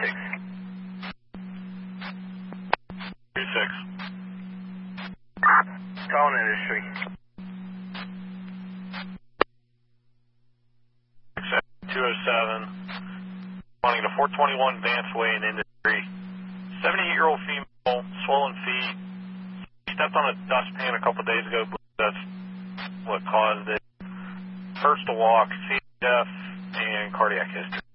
Calling industry. 207, wanting to 421 Vance Way in Industry. 78-year-old female, swollen feet. Stepped on a dustpan a couple days ago. That's what caused it. First to walk, CHF, and cardiac history.